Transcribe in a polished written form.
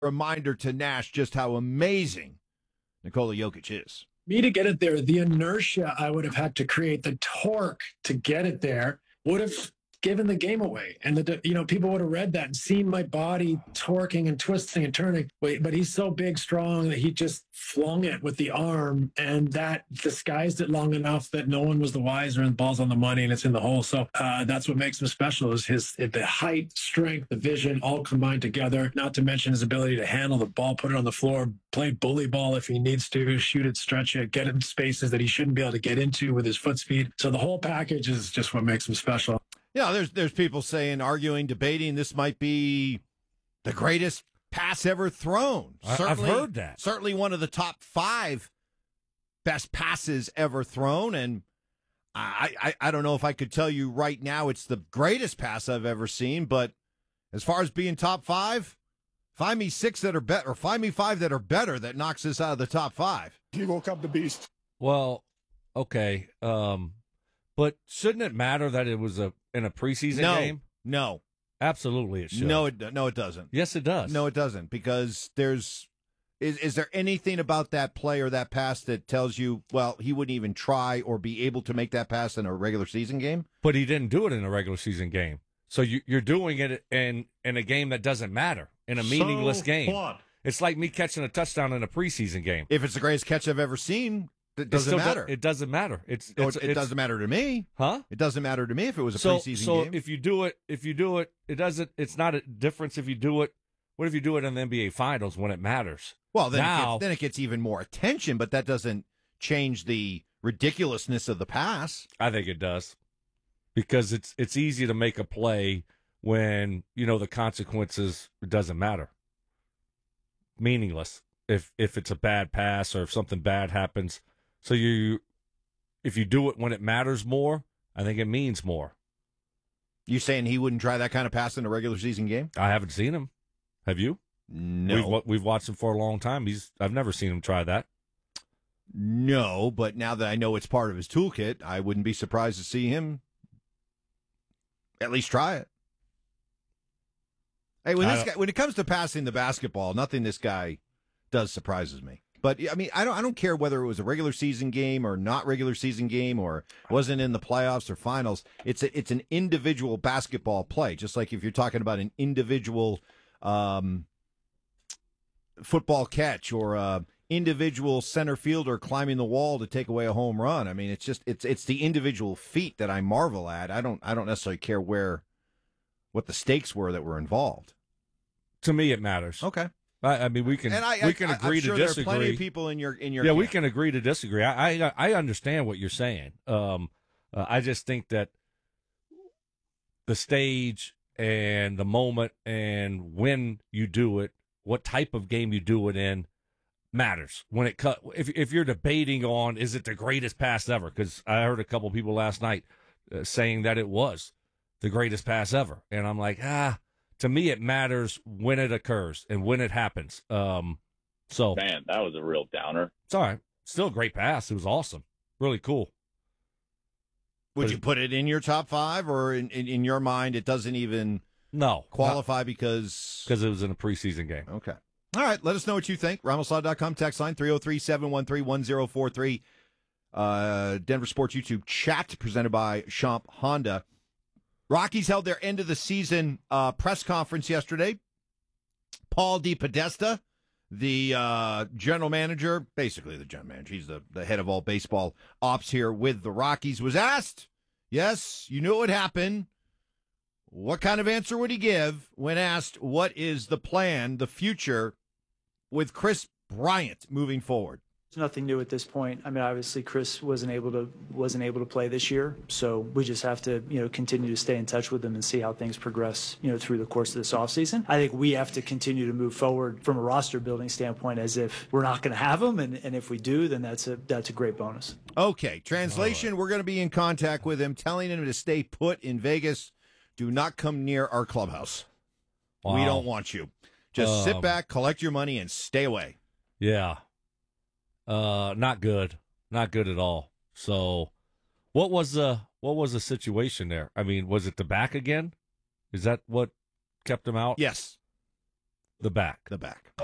reminder to Nash just how amazing Nikola Jokic is. Me to get it there, the inertia I would have had to create, the torque to get it there would have given the game away. And people would have read that and seen my body torquing and twisting and turning. But he's so big, strong that he just flung it with the arm, and that disguised it long enough that no one was the wiser, and the ball's on the money and it's in the hole. So that's what makes him special, is the height, strength, the vision, all combined together. Not to mention his ability to handle the ball, put it on the floor, play bully ball if he needs to, shoot it, stretch it, get it in spaces that he shouldn't be able to get into with his foot speed. So the whole package is just what makes him special. Yeah, there's people saying, arguing, debating this might be the greatest pass ever thrown. I've heard that. Certainly one of the top 5 best passes ever thrown. And I don't know if I could tell you right now it's the greatest pass I've ever seen, but as far as being top 5, find me 6 that are better, or find me 5 that are better that knocks this out of the top 5. He woke up the beast. Well, okay. But shouldn't it matter that it was in a preseason game? No. Absolutely it should. No, it doesn't. Yes, it does. No, it doesn't, because is there anything about that play or that pass that tells you, well, he wouldn't even try or be able to make that pass in a regular season game? But he didn't do it in a regular season game. So you're doing it in a game that doesn't matter, in a meaningless game. What? It's like me catching a touchdown in a preseason game. If it's the greatest catch I've ever seen, it doesn't matter. It doesn't matter. It doesn't matter to me. Huh? It doesn't matter to me if it was a preseason game. So if you do it, it doesn't. It's not a difference if you do it. What if you do it in the NBA Finals when it matters? Well, then it gets even more attention, but that doesn't change the ridiculousness of the pass. I think it does, because it's easy to make a play when the consequences. It doesn't matter. Meaningless if it's a bad pass or if something bad happens. So if you do it when it matters more, I think it means more. You saying he wouldn't try that kind of pass in a regular season game? I haven't seen him. Have you? No. We've watched him for a long time. I've never seen him try that. No, but now that I know it's part of his toolkit, I wouldn't be surprised to see him at least try it. Hey, when it comes to passing the basketball, nothing this guy does surprises me. But I mean, I don't care whether it was a regular season game or not regular season game or wasn't in the playoffs or finals. It's an individual basketball play, just like if you're talking about an individual football catch or individual center fielder climbing the wall to take away a home run. I mean, it's the individual feat that I marvel at. I don't necessarily care what the stakes were that were involved. To me, it matters. Okay. I mean, we can agree to disagree. There are plenty of people in your yeah, camp. we can agree to disagree. I understand what you're saying. I just think that the stage and the moment and when you do it, what type of game you do it in, matters. If you're debating on, is it the greatest pass ever? Because I heard a couple of people last night saying that it was the greatest pass ever, and I'm like, to me, it matters when it occurs and when it happens. Man, that was a real downer. It's all right. Still a great pass. It was awesome. Really cool. Would you put it in your top 5, or in your mind it doesn't even qualify because it was in a preseason game? Okay. All right. Let us know what you think. RamosLaw.com text line 303-713-1043. Denver Sports YouTube chat presented by Champ Honda. Rockies held their end of the season press conference yesterday. Paul DePodesta, the general manager, basically the general manager, he's the head of all baseball ops here with the Rockies, was asked, yes, you knew it would happen. What kind of answer would he give when asked what is the plan, the future with Chris Bryant moving forward? It's nothing new at this point. I mean, obviously, Chris wasn't able to play this year, so we just have to, continue to stay in touch with him and see how things progress, through the course of this offseason. I think we have to continue to move forward from a roster building standpoint as if we're not going to have him, and if we do, then that's a great bonus. Okay, translation: We're going to be in contact with him, telling him to stay put in Vegas. Do not come near our clubhouse. Wow. We don't want you. Just sit back, collect your money, and stay away. Yeah. Not good. Not good at all. So what was the situation there? I mean, was it the back again? Is that what kept him out? Yes. The back. The back.